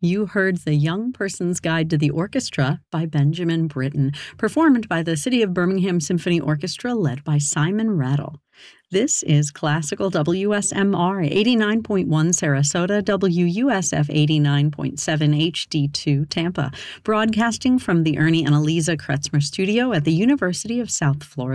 You heard The Young Person's Guide to the Orchestra by Benjamin Britten, performed by the City of Birmingham Symphony Orchestra led by Simon Rattle. This is Classical WSMR 89.1 Sarasota, WUSF 89.7 HD2 Tampa, broadcasting from the Ernie and Eliza Kretzmer Studio at the University of South Florida.